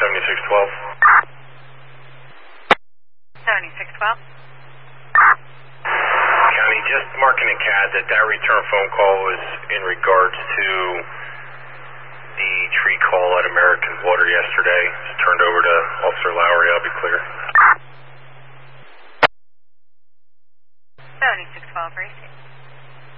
7612. 7612. County, just marking a CAD that return phone call was in regards to the tree call at American Water yesterday. It's turned over to Officer Lowry, I'll be clear. 7612, racing.